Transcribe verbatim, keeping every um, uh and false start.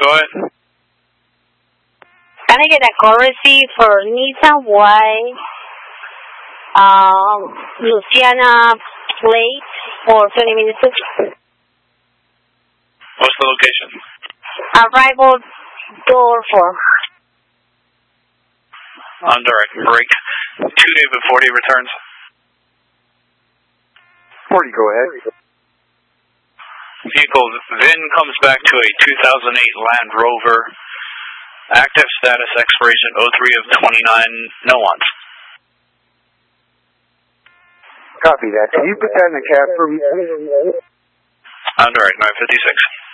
Go ahead. Can I get a call receipt for Nissan Y, um, Luciana plate for twenty minutes? What's the location? Arrival door four. On direct break. Two David forty returns. forty, go ahead. Vehicle then comes back to a two thousand eight Land Rover. Active status expiration oh three of twenty-nine. No ones. Copy that. Can you put that in the cab for me? On direct nine fifty-six.